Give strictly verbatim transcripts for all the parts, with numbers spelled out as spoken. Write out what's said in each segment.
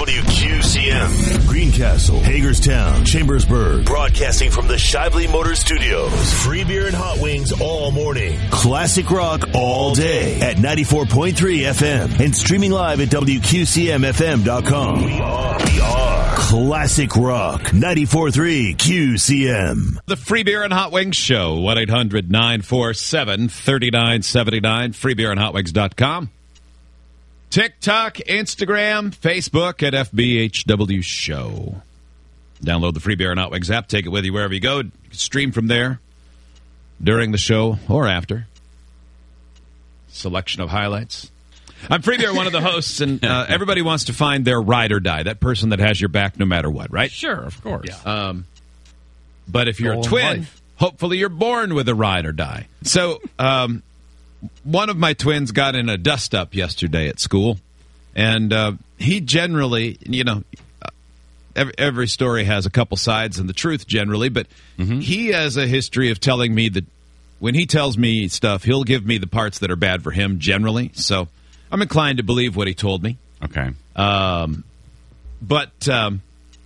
W Q C M. Greencastle, Hagerstown, Chambersburg. Broadcasting from the Shively Motor Studios. Free beer and hot wings all morning. Classic rock all day at ninety-four point three F M. And streaming live at W Q C M F M dot com. We are, we are Classic Rock ninety-four point three Q C M. The Free Beer and Hot Wings Show. one eight hundred nine four seven three nine seven nine. free beer and hot wings dot com. TikTok, Instagram, Facebook at F B H W Show. Download the Free Beer and Hot Wings app. Take it with you wherever you go. You can stream from there during the show or after. Selection of highlights. I'm Free Beer, one of the hosts, and uh, everybody wants to find their ride or die, that person that has your back no matter what, right? Sure, of course. Yeah. Um, but if you're Goal a in twin, life. hopefully you're born with a ride or die. So um, one of my twins got in a dust-up yesterday at school, and uh, he generally, you know, every, every story has a couple sides and the truth generally, but mm-hmm. he has a history of telling me that when he tells me stuff, he'll give me the parts that are bad for him generally, so I'm inclined to believe what he told me. Okay. Um, but um,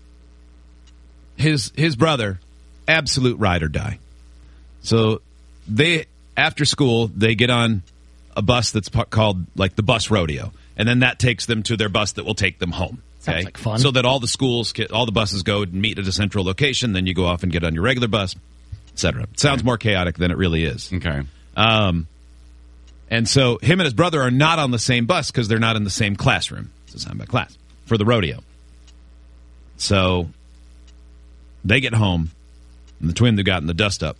his his brother, absolute ride or die. So they, after school, they get on a bus that's p- called, like, the bus rodeo. And then that takes them to their bus that will take them home. Okay? Sounds like fun. So that all the schools, all the buses go and meet at a central location. Then you go off and get on your regular bus, et cetera. It sounds more chaotic than it really is. Okay. Um, and so him and his brother are not on the same bus because they're not in the same classroom. It's assigned by class for the rodeo. So they get home, and the twin that got in the dust-up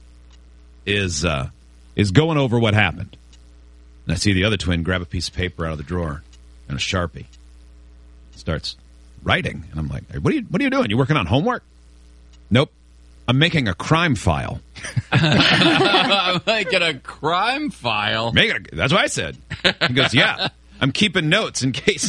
is uh, is going over what happened. And I see the other twin grab a piece of paper out of the drawer and a Sharpie. Starts writing. And I'm like, hey, what are you what are you doing? You working on homework? Nope. I'm making a crime file. I'm making a crime file. Making a, that's what I said. He goes, yeah. I'm keeping notes in case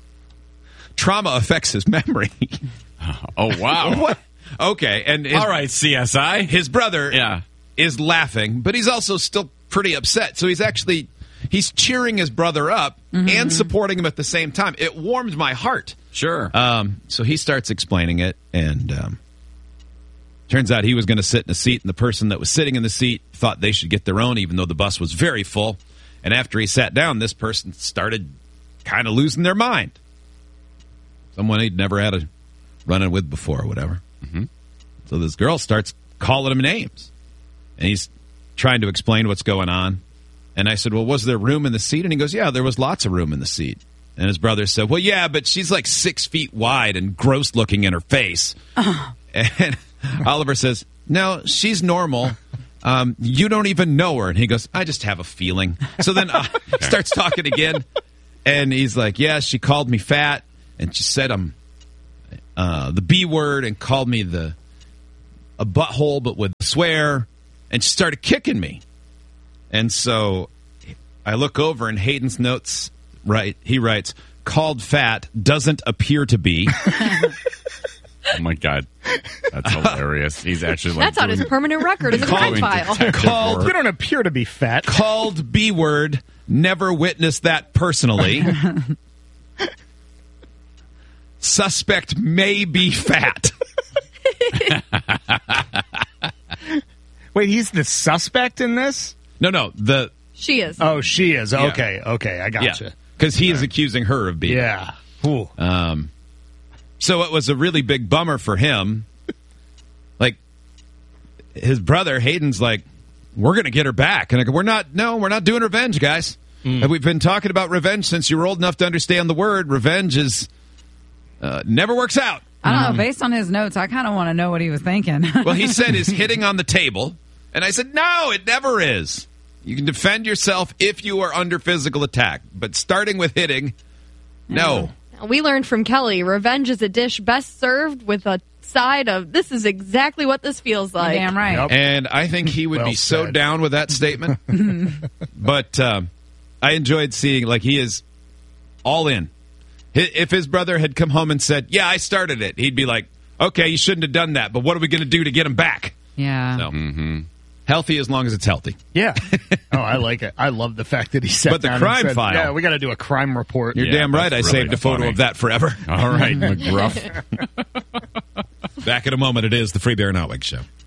trauma affects his memory. Oh, wow. What? Okay. And his, all right, C S I. His brother yeah. is laughing, but he's also still pretty upset. So he's actually, he's cheering his brother up mm-hmm. and supporting him at the same time. It warmed my heart. Sure. Um, so he starts explaining it, and um, turns out he was going to sit in a seat, and the person that was sitting in the seat thought they should get their own, even though the bus was very full. And after he sat down, this person started kind of losing their mind. Someone he'd never had a run-in with before or whatever. Mm-hmm. So this girl starts calling him names. And he's trying to explain what's going on. And I said, well, was there room in the seat? And he goes, yeah, there was lots of room in the seat. And his brother said, well, yeah, but she's like six feet wide and gross-looking in her face. Uh-huh. And Oliver says, no, she's normal. Um, you don't even know her. And he goes, I just have a feeling. So then uh, starts talking again. And he's like, yeah, she called me fat. And she said I'm uh, the B word and called me the a butthole, but with a swear. And she started kicking me. And so I look over, and Hayden's notes, right? He writes, called fat, doesn't appear to be. Oh, my God. That's hilarious. He's actually like... That's on his permanent record in the crime file. Called, you don't appear to be fat. Called B word, never witnessed that personally. Suspect may be fat. Wait, he's the suspect in this? No, no. The She is. Oh, she is. Yeah. Okay, okay. I gotcha. Yeah, because he is accusing her of being. Yeah. Ooh. Um, so it was a really big bummer for him. Like, his brother, Hayden's like, we're going to get her back. And I go, we're not, no, we're not doing revenge, guys. Mm. And we've been talking about revenge since you were old enough to understand the word. Revenge is, uh, never works out. I don't know. Based on his notes, I kind of want to know what he was thinking. Well, he said is hitting on the table. And I said, no, it never is. You can defend yourself if you are under physical attack. But starting with hitting, no. We learned from Kelly, revenge is a dish best served with a side of, this is exactly what this feels like. You're damn right. Yep. And I think he would Well be so said. down with that statement. But um, I enjoyed seeing, like, he is all in. If his brother had come home and said, yeah, I started it, he'd be like, okay, you shouldn't have done that, but what are we going to do to get him back? Yeah. So, Mm-hmm. Healthy as long as it's healthy. Yeah. Oh, I like it. I love the fact that he sat But the down crime and said, file. yeah, we got to do a crime report. You're Yeah, damn right. I that's really saved a photo funny. of that forever. All right, McGruff. Back in a moment. It is the Free Beer and Hot Wings Show.